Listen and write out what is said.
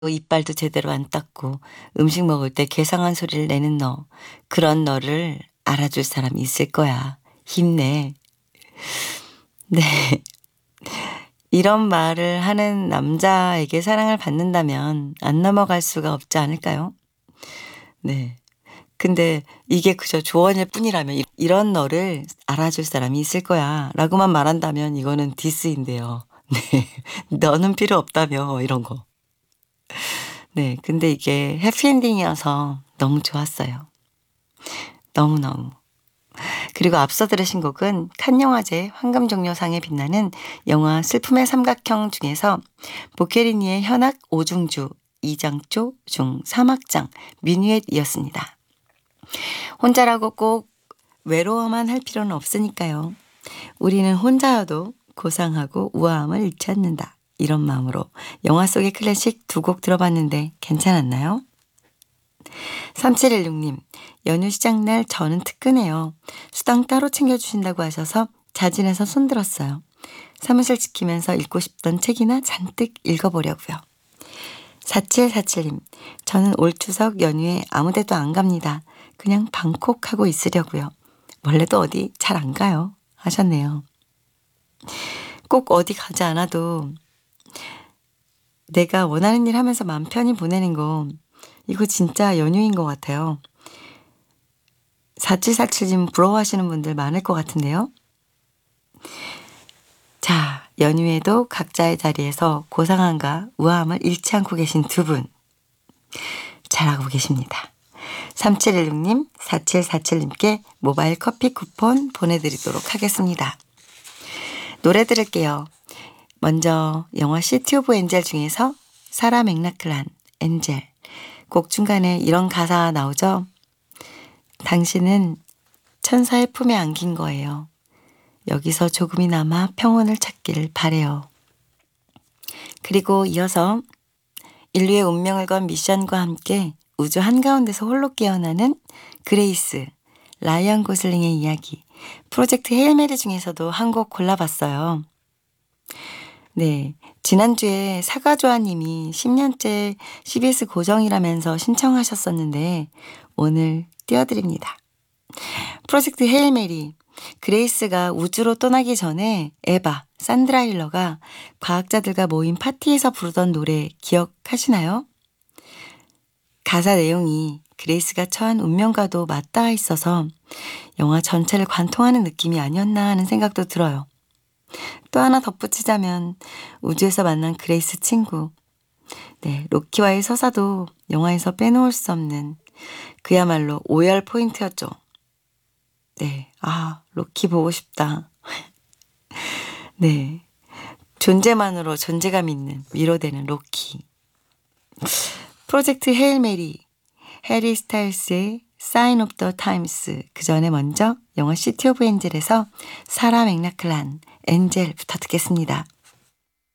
이빨도 제대로 안 닦고 음식 먹을 때 괴상한 소리를 내는 너. 그런 너를 알아줄 사람 있을 거야. 힘내. 네. 이런 말을 하는 남자에게 사랑을 받는다면 안 넘어갈 수가 없지 않을까요? 네. 근데 이게 그저 조언일 뿐이라면 이런 너를 알아줄 사람이 있을 거야 라고만 말한다면 이거는 디스인데요. 네. 너는 필요 없다며 이런 거. 네. 근데 이게 해피엔딩이어서 너무 좋았어요. 너무너무. 그리고 앞서 들으신 곡은 칸 영화제 황금종려상에 빛나는 영화 슬픔의 삼각형 중에서 보케리니의 현악 오중주 2장조 중 3악장 미뉴엣이었습니다. 혼자라고 꼭 외로워만 할 필요는 없으니까요. 우리는 혼자여도 고상하고 우아함을 잃지 않는다. 이런 마음으로 영화 속의 클래식 두 곡 들어봤는데 괜찮았나요? 3716님, 연휴 시작날 저는 특근해요. 수당 따로 챙겨주신다고 하셔서 자진해서 손들었어요. 사무실 지키면서 읽고 싶던 책이나 잔뜩 읽어보려고요. 4747님, 저는 올 추석 연휴에 아무데도 안 갑니다. 그냥 방콕하고 있으려고요. 원래도 어디 잘 안 가요. 하셨네요. 꼭 어디 가지 않아도 내가 원하는 일 하면서 마음 편히 보내는 거 이거 진짜 연휴인 것 같아요. 4747님 부러워하시는 분들 많을 것 같은데요. 자, 연휴에도 각자의 자리에서 고상함과 우아함을 잃지 않고 계신 두 분. 잘하고 계십니다. 3716님, 4747님께 모바일 커피 쿠폰 보내드리도록 하겠습니다. 노래 들을게요. 먼저 영화 시티 오브 엔젤 중에서 사라 맥락클란 엔젤. 곡 중간에 이런 가사 나오죠. 당신은 천사의 품에 안긴 거예요. 여기서 조금이나마 평온을 찾기를 바래요. 그리고 이어서 인류의 운명을 건 미션과 함께 우주 한가운데서 홀로 깨어나는 그레이스, 라이언 고슬링의 이야기, 프로젝트 헤일메리 중에서도 한 곡 골라봤어요. 네, 지난주에 사과조아님이 10년째 CBS 고정이라면서 신청하셨었는데 오늘 띄워드립니다. 프로젝트 헤일메리, 그레이스가 우주로 떠나기 전에 에바, 산드라 힐러가 과학자들과 모인 파티에서 부르던 노래 기억하시나요? 가사 내용이 그레이스가 처한 운명과도 맞닿아 있어서 영화 전체를 관통하는 느낌이 아니었나 하는 생각도 들어요. 또 하나 덧붙이자면 우주에서 만난 그레이스 친구. 네, 로키와의 서사도 영화에서 빼놓을 수 없는 그야말로 오열 포인트였죠. 네, 로키 보고 싶다. 네, 존재만으로 존재감 있는 위로되는 로키. 프로젝트 헤일 메리, 해리 스타일스의 사인 오브 더 타임스. 그 전에 먼저 영화 시티 오브 엔젤에서 사라 맥락클란 엔젤부터 듣겠습니다.